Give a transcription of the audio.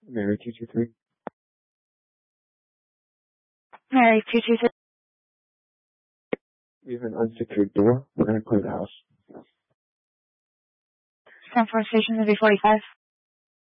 Mary 223. Mary 223. We have an unsecured door. We're going to clear the house. San Francisco Station to be 45.